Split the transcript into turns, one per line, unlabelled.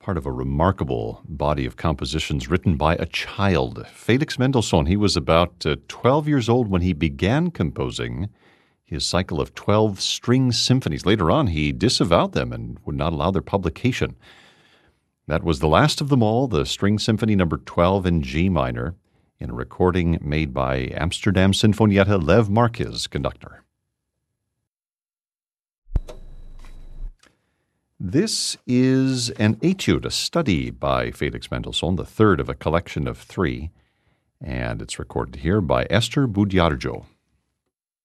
part of a remarkable body of compositions written by a child. Felix Mendelssohn, he was about 12 years old when he began composing his cycle of 12 string symphonies. Later on, he disavowed them and would not allow their publication. That was the last of them all, the String Symphony No. 12 in G minor, in a recording made by Amsterdam Sinfonietta Lev Marquez, conductor. This is an etude, a study by Felix Mendelssohn, the third of a collection of three, and it's recorded here by Esther Budiarjo.